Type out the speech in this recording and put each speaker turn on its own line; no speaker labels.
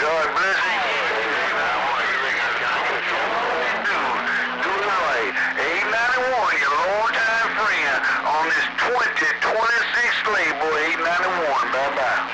God bless you. Do it right. 891, your longtime friend on this 2026 label, 891. Bye-bye.